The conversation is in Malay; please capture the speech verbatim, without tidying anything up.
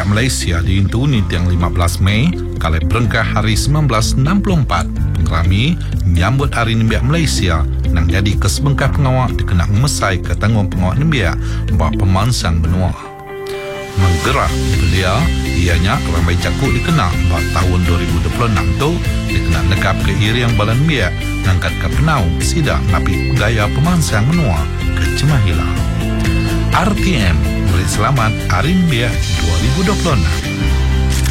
Malaysia diintuni tiang lima belas Mei kali perengkah hari sembilan belas enam puluh empat. Pengkerami menyambut Hari Nimbiak Malaysia nang jadi kesebengkah pengawak dikenal memesai ke tanggung pengawak Nimbiak bahawa pemansang benua. Menggerak belia, ianya ramai jakuk dikenal bahawa tahun dua ribu dua puluh enam tu dikenal nekap ke iriang balan Nimbiak ngangkat ke penau sidak napi gaya pemansang benua ke Cemahila. R T M, beri selamat Hari Nimbiak dua ribu dua puluh enam.